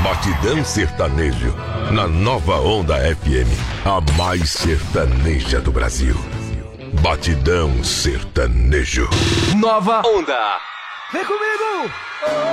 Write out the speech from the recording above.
Batidão Sertanejo, na Nova Onda FM, a mais sertaneja do Brasil. Batidão Sertanejo. Nova Onda. Vem comigo!